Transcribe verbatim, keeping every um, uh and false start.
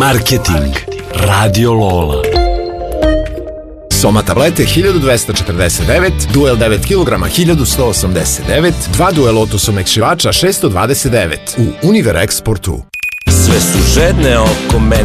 Marketing. Radio Lola. Soma tablete hiljadu dvesta četrdeset devet, Duel devet kilograma hiljadu sto osamdeset devet, dva Duel Lotus omekšivača šesto dvadeset devet u Univer Exportu. Sve su žedne oko mene.